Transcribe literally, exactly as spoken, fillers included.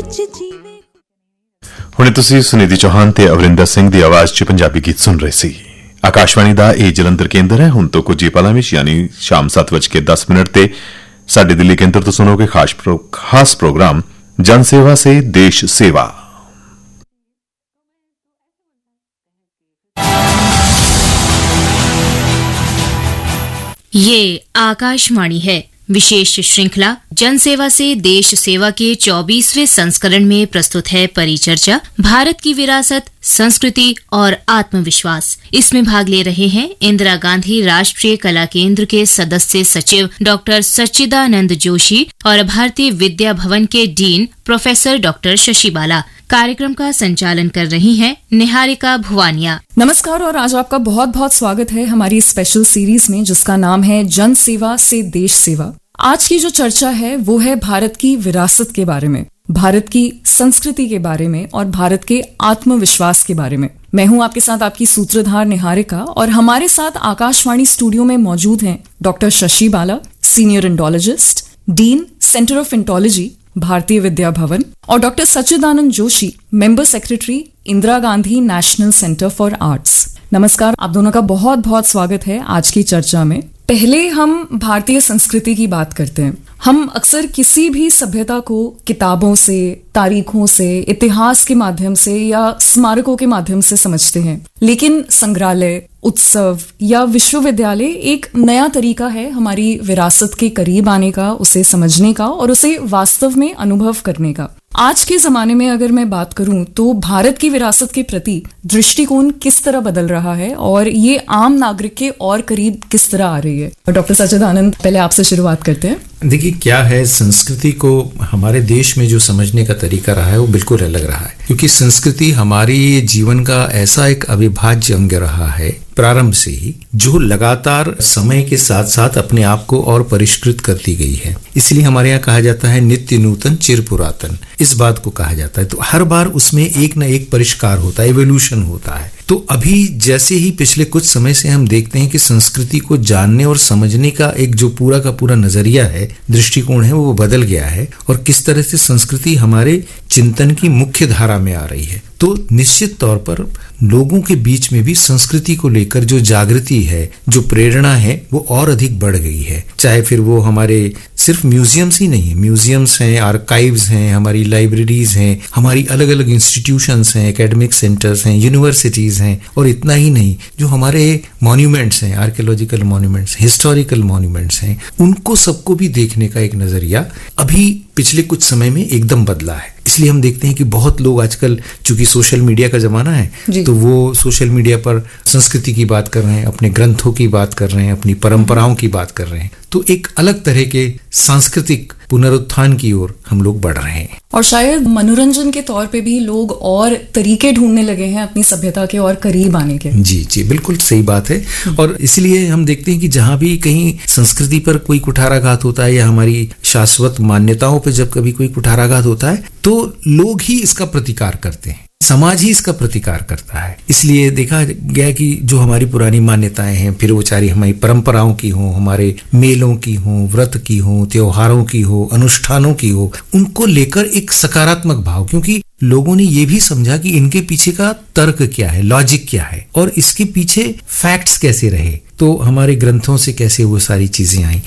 ਵਿੱਚ ਜੀਵੇ। ਹੁਣੇ ਤੁਸੀਂ ਸੁਨੀਧੀ ਚੌਹਾਨ ਤੇ ਅਵਰਿੰਦਰ ਸਿੰਘ ਦੀ ਆਵਾਜ਼ 'ਚ ਪੰਜਾਬੀ ਗੀਤ ਸੁਣ ਰਹੇ ਸੀ। ਆਕਾਸ਼ਵਾਣੀ ਦਾ ਇਹ ਜਲੰਧਰ ਕੇਂਦਰ ਹੈ। ਹੁਣ ਤੋਂ ਕੁਝ ਹੀ ਪਲਾਂ ਵਿੱਚ ਯਾਨੀ ਸ਼ਾਮ ਸੱਤ ਵਜੇ ਦਸ ਮਿੰਟ ਤੇ ਸਾਡੇ ਦਿੱਲੀ ਕੇਂਦਰ ਤੋਂ ਸੁਣੋਗੇ ਖਾਸ ਪ੍ਰੋ, ਖਾਸ ਪ੍ਰੋਗਰਾਮ ਜਨ सेवा से देश सेवा। ये आकाशवाणी है। विशेष श्रृंखला जन सेवा से देश सेवा के चौबीसवें संस्करण में प्रस्तुत है परिचर्चा भारत की विरासत, संस्कृति और आत्मविश्वास। इसमें भाग ले रहे हैं इंदिरा गांधी राष्ट्रीय कला केंद्र के सदस्य सचिव डॉक्टर सच्चिदानंद जोशी और भारतीय विद्या भवन के डीन प्रोफेसर डॉक्टर शशि बाला। कार्यक्रम का संचालन कर रही हैं निहारिका भुवानिया। नमस्कार और आज आपका बहुत बहुत स्वागत है हमारी स्पेशल सीरीज में जिसका नाम है जन सेवा से देश सेवा। आज की जो चर्चा है वो है भारत की विरासत के बारे में, भारत की संस्कृति के बारे में और भारत के आत्मविश्वास के बारे में। मैं हूं आपके साथ आपकी सूत्रधार निहारिका और हमारे साथ आकाशवाणी स्टूडियो में मौजूद हैं doctor Shashi Bala, senior Indologist, dean centre of इंटोलॉजी Bharatiya Vidya Bhavan, और doctor Sachchidanand Joshi, member secretary Indira Gandhi national centre for arts. नमस्कार, आप दोनों का बहुत बहुत स्वागत है आज की चर्चा में। पहले हम भारतीय संस्कृति की बात करते हैं। हम अक्सर किसी भी सभ्यता को किताबों से, तारीखों से, इतिहास के माध्यम से या स्मारकों के माध्यम से समझते हैं, लेकिन संग्रहालय, उत्सव या विश्वविद्यालय एक नया तरीका है हमारी विरासत के करीब आने का, उसे समझने का और उसे वास्तव में अनुभव करने का। आज के जमाने में अगर मैं बात करूं तो भारत की विरासत के प्रति दृष्टिकोण किस तरह बदल रहा है और ये आम नागरिक के और करीब किस तरह आ रही है। डॉक्टर सच्चिदानंद, पहले आपसे शुरुआत करते हैं। देखिए, क्या है, संस्कृति को हमारे देश में जो समझने का तरीका रहा है वो बिल्कुल अलग रहा है, क्योंकि संस्कृति हमारी जीवन का ऐसा एक अविभाज्य अंग रहा है प्रारंभ से ही, जो लगातार समय के साथ साथ अपने आप को और परिष्कृत करती गई है। इसलिए हमारे यहाँ कहा जाता है नित्य नूतन चिर पुरातन, इस बात को कहा जाता है। तो हर बार उसमें एक न एक परिष्कार होता है, एवोल्यूशन होता है। तो अभी जैसे ही पिछले कुछ समय से हम देखते हैं कि संस्कृति को जानने और समझने का एक जो पूरा का पूरा नजरिया है, दृष्टिकोण है, वो बदल गया है और किस तरह से संस्कृति हमारे चिंतन की मुख्य धारा में आ रही है। तो निश्चित तौर पर लोगों के बीच में भी संस्कृति को लेकर जो जागृति है, जो प्रेरणा है, वो और अधिक बढ़ गई है। चाहे फिर वो हमारे सिर्फ म्यूजियम्स ही नहीं है, म्यूजियम्स हैं, आर्काइव्स हैं, हमारी लाइब्रेरीज हैं, हमारी अलग अलग इंस्टीट्यूशंस हैं, एकेडमिक सेंटर्स हैं, यूनिवर्सिटीज हैं, और इतना ही नहीं, जो हमारे मॉन्यूमेंट्स हैं, आर्कियोलॉजिकल मॉन्यूमेंट्स, हिस्टोरिकल मॉन्यूमेंट्स हैं, उनको सबको भी देखने का एक नजरिया अभी पिछले कुछ समय में एकदम बदला है। इसलिए हम देखते हैं कि बहुत लोग आजकल, चूंकि सोशल मीडिया का जमाना है, तो वो सोशल मीडिया पर संस्कृति की बात कर रहे हैं, अपने ग्रंथों की बात कर रहे हैं, अपनी परंपराओं की बात कर रहे हैं। तो एक अलग तरह के सांस्कृतिक पुनरुत्थान की ओर हम लोग बढ़ रहे हैं। और शायद मनोरंजन के तौर पे भी लोग और तरीके ढूंढने लगे हैं अपनी सभ्यता के और करीब आने के। जी जी, बिल्कुल सही बात है। और इसलिए हम देखते हैं कि जहां भी कहीं संस्कृति पर कोई कुठाराघात होता है या हमारी शाश्वत मान्यताओं पर जब कभी कोई कुठाराघात होता है, तो लोग ही इसका प्रतिकार करते हैं, समाज ही इसका प्रतिकार करता है। इसलिए देखा गया कि जो हमारी पुरानी मान्यताएं हैं, फिर वो चाहे हमारी परंपराओं की हो, हमारे मेलों की हो, व्रत की हो, त्योहारों की हो, अनुष्ठानों की हो, उनको लेकर एक सकारात्मक भाव, क्योंकि लोगों ने ये भी समझा कि इनके पीछे का तर्क क्या है, लॉजिक क्या है और इसके पीछे फैक्ट्स कैसे रहे, तो हमारे ग्रंथों से कैसे वो सारी चीजें आई।